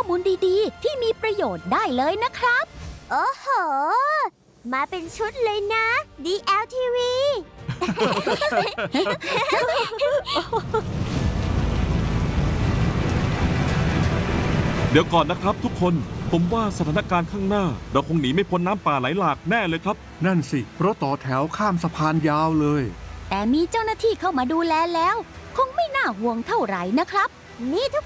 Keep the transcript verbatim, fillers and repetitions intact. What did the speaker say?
มูลดีๆ ที่มีประโยชน์ได้เลยนะครับโอ้โห มาเป็นชุดเลยนะ ดี แอล ที วีเดี๋ยวก่อนนะครับทุกคนผมว่าสถานการณ์ข้างหน้า เราคงหนีไม่พ้นน้ำป่าไหลหลากแน่เลยครับนั่นสิเพราะต่อแถวข้ามสะพานยาวเลยแต่มีเจ้าหน้าที่เข้ามาดูแลแล้ว คงไม่น่าห่วงเท่าไหร่นะครับนี่ทุก